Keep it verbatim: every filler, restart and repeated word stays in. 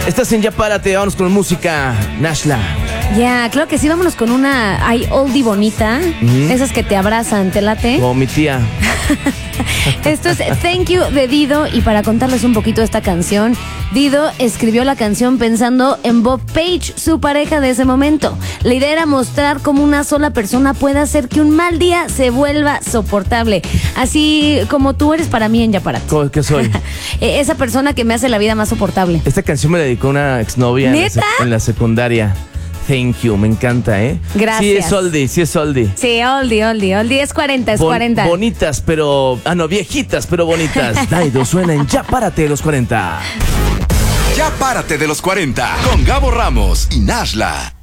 Estás en Ya Párate, vamos con música. Nashla. Ya, yeah, claro que sí, vámonos con una ay, oldie bonita. Uh-huh. Esas que te abrazan, ¿te late? Como mi tía. Esto es Thank You de Dido. Y para contarles un poquito de esta canción, Dido escribió la canción pensando en Bob Page, su pareja de ese momento. La idea era mostrar cómo una sola persona puede hacer que un mal día se vuelva soportable. Así como tú eres para mí en Ya Párate. ¿Qué soy? Esa persona que me hace la vida más soportable. Esta canción me la dedicó una exnovia en la, sec- en la secundaria. Thank you, me encanta, ¿eh? Gracias. Sí es oldie, sí es oldie. Sí, oldie, oldie, oldie es cuarenta, es Bon- cuarenta. Bonitas, pero... Ah, no, viejitas, pero bonitas. Daido suena en Ya Párate de los cuarenta. Ya Párate de los cuarenta con Gabo Ramos y Nashla.